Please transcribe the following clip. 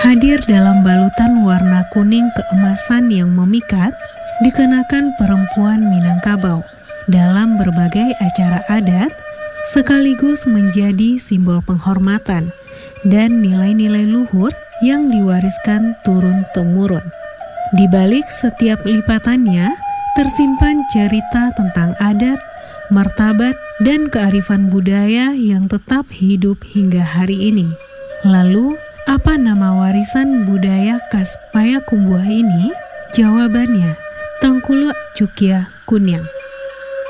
Hadir dalam balutan warna kuning keemasan yang memikat, dikenakan perempuan Minangkabau dalam berbagai acara adat, sekaligus menjadi simbol penghormatan dan nilai-nilai luhur yang diwariskan turun-temurun. Di balik setiap lipatannya, tersimpan cerita tentang adat, martabat, dan kearifan budaya yang tetap hidup hingga hari ini. Lalu, apa nama warisan budaya khas Payakumbuh ini? Jawabannya, Tangkulak Cukya Kuniang.